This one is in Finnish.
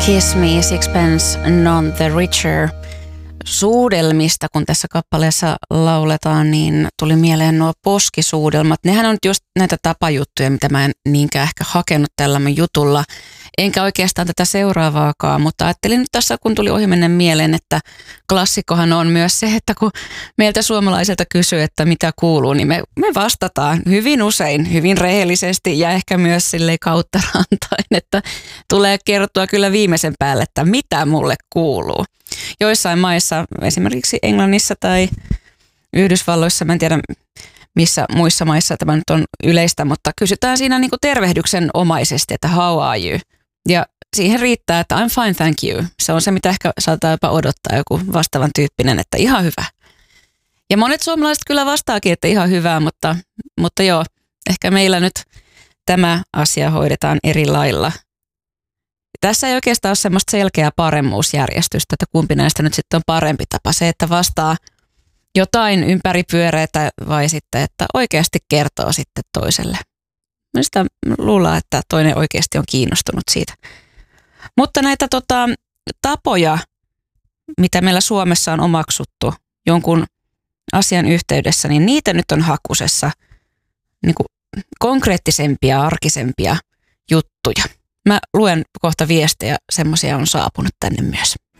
Kiss Me, Sixpence None the Richer. Suudelmista, kun tässä kappaleessa lauletaan, niin tuli mieleen nuo poskisuudelmat. Nehän on just näitä tapajuttuja, mitä mä en niinkään ehkä hakenut tällä mun jutulla. Enkä oikeastaan tätä seuraavaakaan, mutta ajattelin nyt tässä, kun tuli ohimennen mieleen, että klassikkohan on myös se, että kun meiltä suomalaiselta kysyy, että mitä kuuluu, niin me vastataan hyvin usein, hyvin rehellisesti ja ehkä myös silleen kautta rantain, että tulee kertoa kyllä viimeisen päälle, että mitä mulle kuuluu. Joissain maissa, esimerkiksi Englannissa tai Yhdysvalloissa, mä en tiedä missä muissa maissa tämä nyt on yleistä, mutta kysytään siinä niin kuin tervehdyksen omaisesti, että how are you? Ja siihen riittää, että I'm fine, thank you. Se on se, mitä ehkä saattaa jopa odottaa joku vastaavan tyyppinen, että ihan hyvä. Ja monet suomalaiset kyllä vastaakin, että ihan hyvää, mutta joo, ehkä meillä nyt tämä asia hoidetaan eri lailla. Tässä ei oikeastaan ole semmoista selkeää paremmuusjärjestystä, että kumpi näistä nyt sitten on parempi tapa. Se, että vastaa jotain ympäripyöreitä vai sitten, että oikeasti kertoo sitten toiselle. Minusta luullaan, että toinen oikeasti on kiinnostunut siitä. Mutta näitä tapoja, mitä meillä Suomessa on omaksuttu jonkun asian yhteydessä, niin niitä nyt on hakusessa niin kuin konkreettisempia, arkisempia juttuja. Mä luen kohta viestejä, semmoisia on saapunut tänne myös.